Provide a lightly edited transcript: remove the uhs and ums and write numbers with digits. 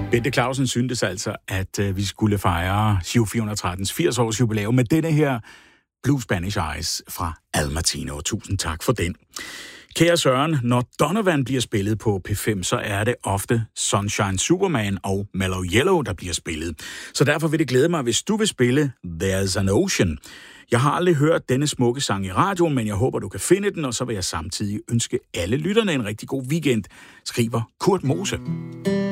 Bente Clausen syntes altså, at vi skulle fejre Giro 413's 80 års jubilæum med denne her Blue Spanish Eyes fra Al Martino. Tusind tak for den. Kære Søren, når Donovan bliver spillet på P5, så er det ofte Sunshine Superman og Mellow Yellow, der bliver spillet. Så derfor vil det glæde mig, hvis du vil spille There's an Ocean. Jeg har aldrig hørt denne smukke sang i radioen, men jeg håber, du kan finde den, og så vil jeg samtidig ønske alle lytterne en rigtig god weekend, skriver Kurt Mose.